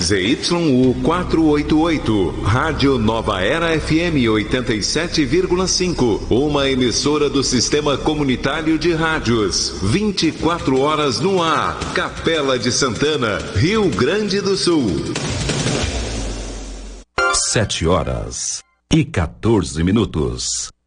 ZYU 488, Rádio Nova Era FM 87,5, uma emissora do Sistema Comunitário de Rádios, 24 horas no ar, Capela de Santana, Rio Grande do Sul. 7 horas e 14 minutos.